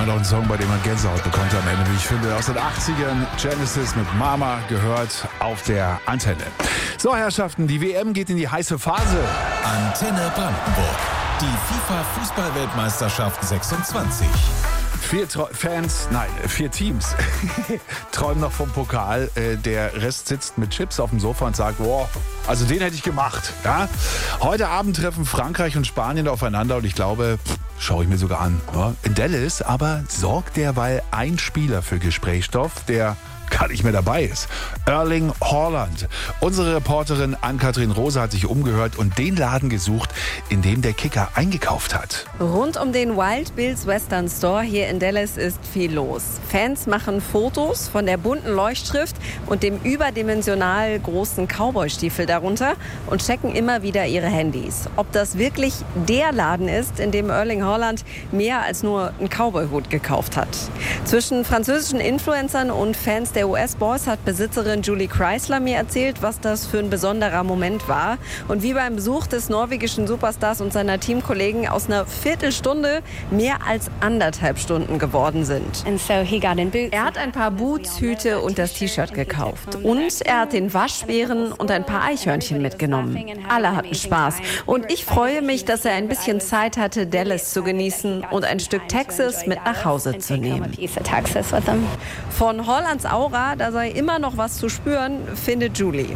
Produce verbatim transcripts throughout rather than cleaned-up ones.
Immer noch ein Song, bei dem man Gänsehaut bekommt am Ende, wie ich finde. Aus den achtzigern, Genesis mit Mama gehört auf der Antenne. So, Herrschaften, die W M geht in die heiße Phase. Antenne Brandenburg. Die FIFA-Fußball-Weltmeisterschaft sechsundzwanzig. Vier Tro- Fans, nein, vier Teams träumen noch vom Pokal. Äh, der Rest sitzt mit Chips auf dem Sofa und sagt, wow, also den hätte ich gemacht. Ja? Heute Abend treffen Frankreich und Spanien aufeinander und ich glaube, pff, schaue ich mir sogar an. Ja? In Dallas aber sorgt derweil ein Spieler für Gesprächsstoff, der gar nicht mehr dabei ist. Erling Haaland. Unsere Reporterin Ann-Kathrin Rose hat sich umgehört und den Laden gesucht, in dem der Kicker eingekauft hat. Rund um den Wild Bills Western Store hier in Dallas ist viel los. Fans machen Fotos von der bunten Leuchtschrift und dem überdimensional großen Cowboy-Stiefel darunter und checken immer wieder ihre Handys. Ob das wirklich der Laden ist, in dem Erling Haaland mehr als nur einen Cowboy-Hut gekauft hat. Zwischen französischen Influencern und Fans der U S-Boys hat Besitzerin Julie Chrysler mir erzählt, was das für ein besonderer Moment war und wie beim Besuch des norwegischen Superstars und seiner Teamkollegen aus einer Viertelstunde mehr als anderthalb Stunden geworden sind. Er hat ein paar Boots, Hüte und das T-Shirt gekauft. Und er hat den Waschbären und ein paar Eichhörnchen mitgenommen. Alle hatten Spaß. Und ich freue mich, dass er ein bisschen Zeit hatte, Dallas zu genießen und ein Stück Texas mit nach Hause zu nehmen. Von Haalands Aura, da sei immer noch was zu spüren, findet Julie.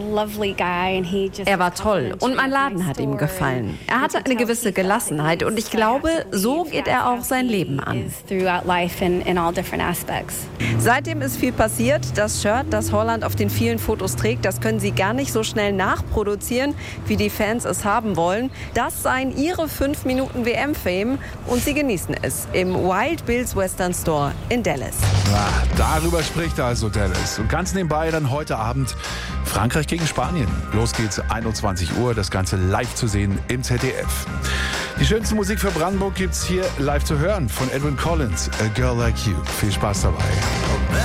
Er war toll und mein Laden hat ihm gefallen. Er hatte eine gewisse Gelassenheit und ich glaube, so geht er auch sein Leben an. Seitdem ist viel passiert. Das Shirt, das Haaland auf den vielen Fotos trägt, das können sie gar nicht so schnell nachproduzieren, wie die Fans es haben wollen. Das seien ihre fünf Minuten W M-Fame und sie genießen es im Wild Bills Western Store in Dallas. Ja, darüber spricht also Dallas. Und ganz nebenbei dann heute Abend Frankreich gegen Spanien. Los geht's, einundzwanzig Uhr, das Ganze live zu sehen im Z D F. Die schönste Musik für Brandenburg gibt's hier live zu hören von Edwyn Collins, A Girl Like You. Viel Spaß dabei.